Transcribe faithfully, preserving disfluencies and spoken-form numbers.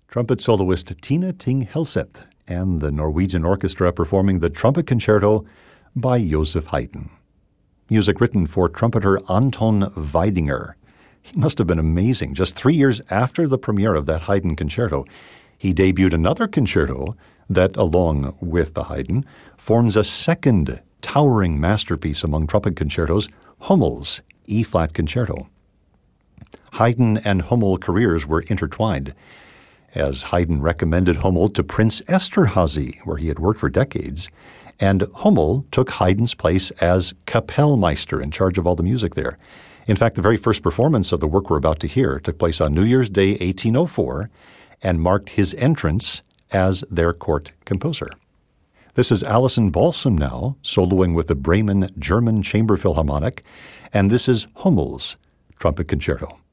Trumpet soloist Tina Ting Helseth and the Norwegian Orchestra performing the Trumpet Concerto by Joseph Haydn. Music written for trumpeter Anton Weidinger. He must have been amazing. Just three years after the premiere of that Haydn concerto, he debuted another concerto that, along with the Haydn, forms a second towering masterpiece among trumpet concertos, Hummel's E-flat Concerto. Haydn and Hummel careers were intertwined, as Haydn recommended Hummel to Prince Esterhazy, where he had worked for decades, and Hummel took Haydn's place as Kapellmeister in charge of all the music there. In fact, the very first performance of the work we're about to hear took place on New Year's Day, eighteen oh four, and marked his entrance as their court composer. This is Alison Balsam now, soloing with the Bremen German Chamber Philharmonic, and this is Hummel's Trumpet Concerto.